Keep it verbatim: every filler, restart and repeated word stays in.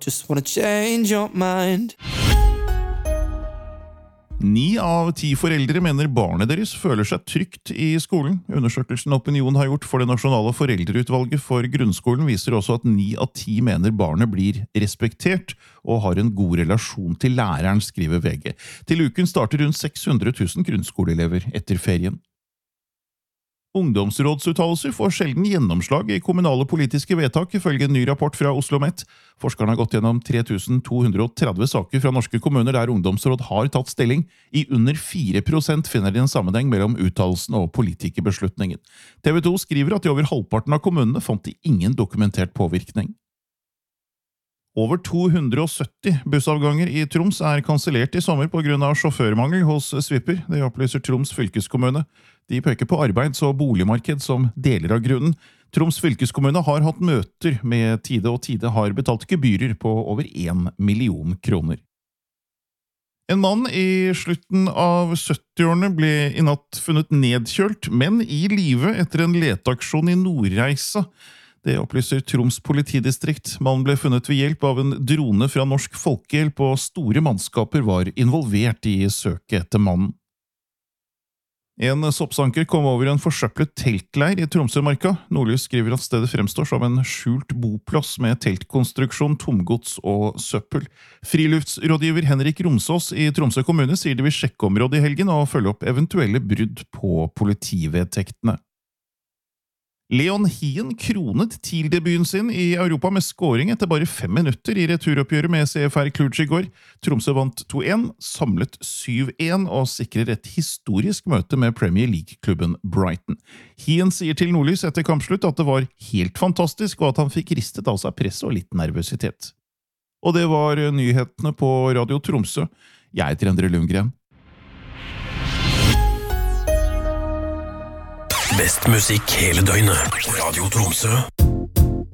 just wanna change your mind. Ni av ti foreldre mener barnet deres føler seg trygt i skolen. Undersøkelsen Opinion har gjort for det nasjonale foreldreutvalget for grunnskolen viser også at ni av ti mener barnet blir respektert og har en god relasjon til læreren, skriver V G. Til uken starter rundt seks hundre tusen grunnskoleelever etter ferien. Ungdomsrådsuttalelser får sjelden gjennomslag i kommunale politiske vedtak, ifølge en ny rapport fra OsloMet. Forskerne har gått gjennom tre tusen to hundre tretti saker fra norske kommuner der ungdomsråd har tatt stilling. I under fire prosent finner de en sammenheng mellom uttalelsen og politikerbeslutningen. T V to skriver at i over halvparten av kommunene fant de ingen dokumentert påvirkning. Over to hundre sytti bussavganger i Troms er kansellert i sommer på grunn av sjåførmangel hos Svipper, det opplyser Troms fylkeskommune. De peker på arbeids- og boligmarked som deler av grunnen. Troms fylkeskommune har hatt møter med Tide, og Tide har betalt gebyrer på over en million kroner. En mann i slutten av syttiårene ble i natt funnet nedkjølt, men i live etter en leteaksjon i Nordreisa. Det opplyser Troms politidistrikt. Mannen ble funnet ved hjelp av en drone fra Norsk Folkehjelp, og store mannskaper var involvert i søket etter mannen. En soppsanker kom over en forsøplet teltleir i Tromsømarka. Nordlys skriver at stedet fremstår som en skjult boplass med teltkonstruksjon, tomgods og søppel. Friluftsrådgiver Henrik Romsås i Tromsø kommune sier de vil sjekke området i helgen og følge opp eventuelle brudd på politivedtektene. Leon Hien kronet TIL-debuten sin i Europa med scoring etter bare fem minutter i returoppgjøret med C F R Cluj i går. Tromsø vant to en, samlet syv en og sikrer et historisk møte med Premier League-klubben Brighton. Hien sier til Nordlys etter kampslutt at det var helt fantastisk og at han fikk ristet av seg press og litt nervøsitet. Og det var nyhetene på Radio Tromsø. Jeg heter Endre Lundgren. Best musikk hele døgnet. Radio Tromsø.